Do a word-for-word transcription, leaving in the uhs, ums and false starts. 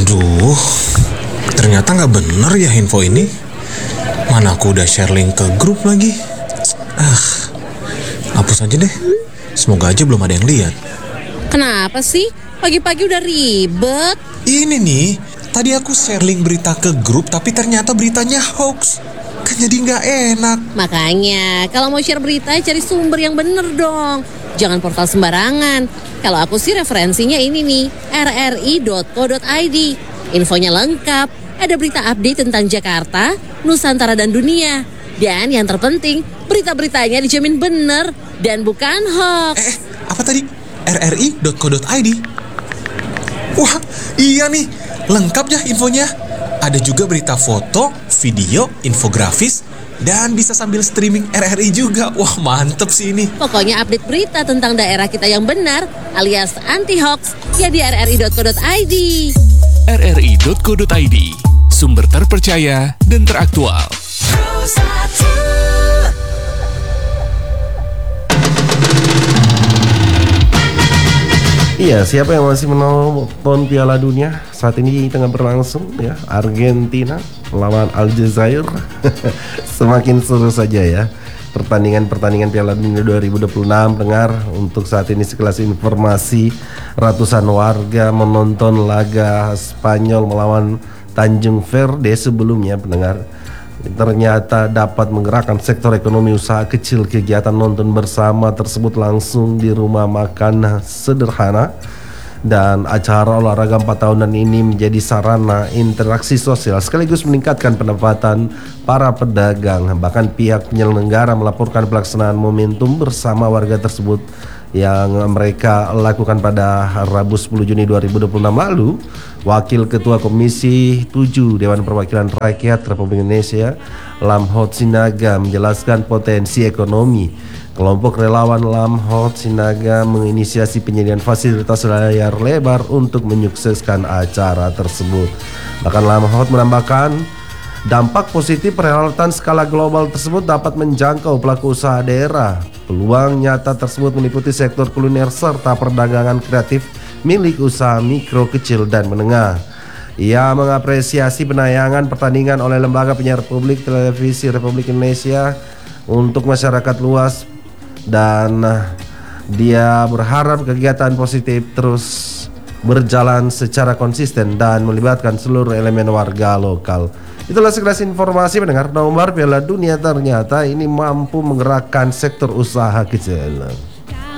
Aduh, ternyata nggak bener ya info ini. Mana aku udah share link ke grup lagi. Ah, hapus aja deh. Semoga aja belum ada yang lihat. Kenapa sih? Pagi-pagi udah ribet. Ini nih, tadi aku share link berita ke grup, tapi ternyata beritanya hoax. Kan jadi nggak enak. Makanya, kalau mau share berita, cari sumber yang bener dong. Jangan portal sembarangan. Kalau aku sih referensinya ini nih, r r i dot co dot i d. Infonya lengkap, ada berita update tentang Jakarta, Nusantara dan dunia. Dan yang terpenting, berita-beritanya dijamin bener dan bukan hoax. Eh, apa tadi? r r i dot co dot i d. Wah, iya nih, lengkap ya infonya. Ada juga berita foto, video, infografis, dan bisa sambil streaming R R I juga. Wah, mantep sih ini. Pokoknya update berita tentang daerah kita yang benar alias anti-hoax ya di r r i dot co dot i d. r r i dot co dot i d, sumber terpercaya dan teraktual. Iya, siapa yang masih menonton Piala Dunia saat ini tengah berlangsung ya, Argentina melawan Aljazair. Semakin seru saja ya pertandingan-pertandingan Piala Dunia dua ribu dua puluh enam. Dengar untuk saat ini sekelas informasi, ratusan warga menonton laga Spanyol melawan Tanjung Verde sebelumnya, pendengar. Ternyata dapat menggerakkan sektor ekonomi usaha kecil. Kegiatan nonton bersama tersebut langsung di rumah makan sederhana, dan acara olahraga empat tahunan ini menjadi sarana interaksi sosial sekaligus meningkatkan pendapatan para pedagang. Bahkan pihak penyelenggara melaporkan pelaksanaan momentum bersama warga tersebut yang mereka lakukan pada Rabu sepuluh Juni dua ribu dua puluh enam lalu. Wakil Ketua Komisi tujuh Dewan Perwakilan Rakyat Republik Indonesia, Lamhot Sinaga, menjelaskan potensi ekonomi. Kelompok relawan Lamhot Sinaga menginisiasi penyediaan fasilitas layar lebar untuk menyukseskan acara tersebut. Bahkan Lamhot menambahkan, dampak positif perhelatan skala global tersebut dapat menjangkau pelaku usaha daerah. Peluang nyata tersebut meliputi sektor kuliner serta perdagangan kreatif milik usaha mikro, kecil, dan menengah. Ia mengapresiasi penayangan pertandingan oleh Lembaga Penyiaran Publik Televisi Republik Indonesia untuk masyarakat luas, dan dia berharap kegiatan positif terus berjalan secara konsisten dan melibatkan seluruh elemen warga lokal. Itulah sekilas informasi pendengar. Nomor Piala Dunia ternyata ini mampu menggerakkan sektor usaha kecil.